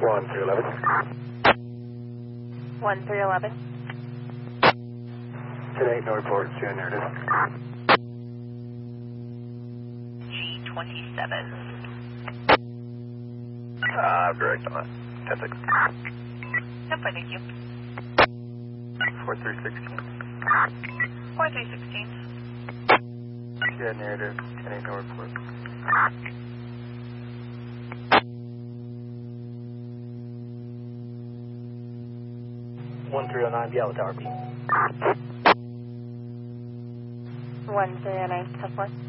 1311. 1311. 10-8, no report, June, there it is. G27. Direct on it. 10-6. Yep, I thank you. 4316. 4316. Yeah, narrative, 10-8, no report. (1309) Yellow Tower B. 1309, 10-4.